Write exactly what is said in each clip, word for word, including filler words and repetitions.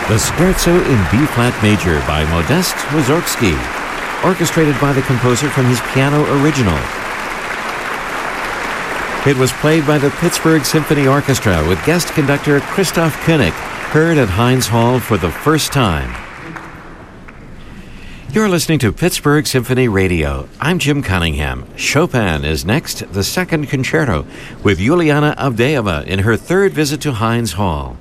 The Scherzo in B-flat major by Modest Mussorgsky, orchestrated by the composer from his piano original. It was played by the Pittsburgh Symphony Orchestra with guest conductor Christoph Koenig, heard at Heinz Hall for the first time. You're listening to Pittsburgh Symphony Radio. I'm Jim Cunningham. Chopin is next, the second concerto, with Juliana Avdeeva in her third visit to Heinz Hall.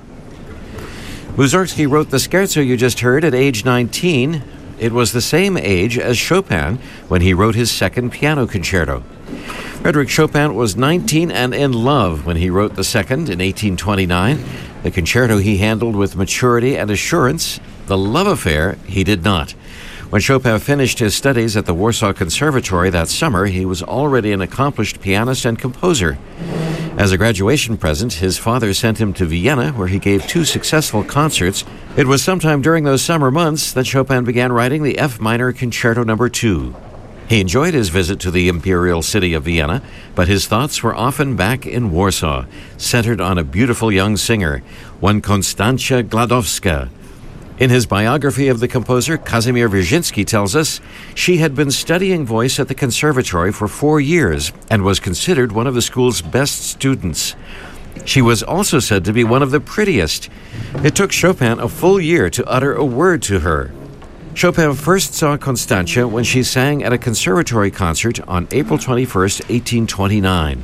Mussorgsky wrote the scherzo you just heard at age nineteen. It was the same age as Chopin when he wrote his second piano concerto. Frédéric Chopin was nineteen and in love when he wrote the second in eighteen twenty-nine. The concerto he handled with maturity and assurance. The love affair he did not. When Chopin finished his studies at the Warsaw Conservatory that summer, he was already an accomplished pianist and composer. As a graduation present, his father sent him to Vienna, where he gave two successful concerts. It was sometime during those summer months that Chopin began writing the F minor Concerto Number two. He enjoyed his visit to the imperial city of Vienna, but his thoughts were often back in Warsaw, centered on a beautiful young singer, one Konstancja Gladowska. In his biography of the composer, Kazimierz Wierzyński tells us she had been studying voice at the conservatory for four years and was considered one of the school's best students. She was also said to be one of the prettiest. It took Chopin a full year to utter a word to her. Chopin first saw Konstancja when she sang at a conservatory concert on April twenty-first, eighteen twenty-nine.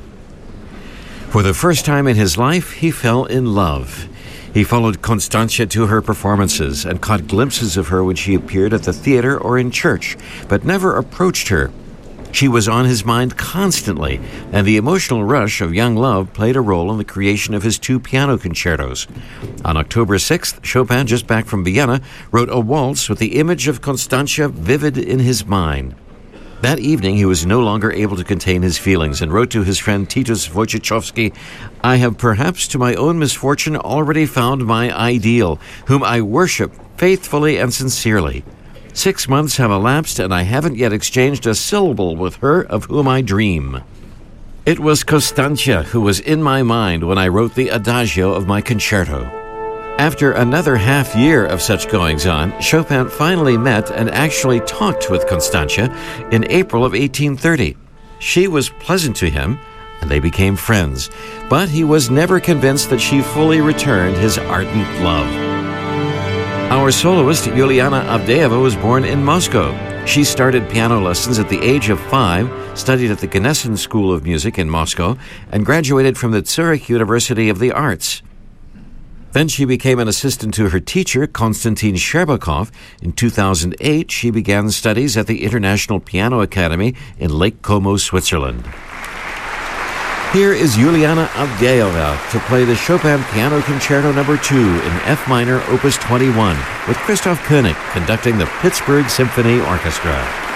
For the first time in his life, he fell in love. He followed Konstancja to her performances and caught glimpses of her when she appeared at the theater or in church, but never approached her. She was on his mind constantly, and the emotional rush of young love played a role in the creation of his two piano concertos. On October sixth, Chopin, just back from Vienna, wrote a waltz with the image of Konstancja vivid in his mind. That evening, he was no longer able to contain his feelings and wrote to his friend Titus Wojciechowski, "I have perhaps to my own misfortune already found my ideal, whom I worship faithfully and sincerely. Six months have elapsed, and I haven't yet exchanged a syllable with her of whom I dream." It was Konstancja who was in my mind when I wrote the adagio of my concerto. After another half year of such goings-on, Chopin finally met and actually talked with Konstancja in April of eighteen thirty. She was pleasant to him, and they became friends, but he was never convinced that she fully returned his ardent love. Our soloist, Juliana Avdeeva, was born in Moscow. She started piano lessons at the age of five, studied at the Gnesen School of Music in Moscow, and graduated from the Zurich University of the Arts. Then she became an assistant to her teacher, Konstantin Sherbakov. In two thousand eight, she began studies at the International Piano Academy in Lake Como, Switzerland. Here is Juliana Avdeeva to play the Chopin Piano Concerto Number two in F minor, Opus twenty-one, with Christoph Koenig conducting the Pittsburgh Symphony Orchestra.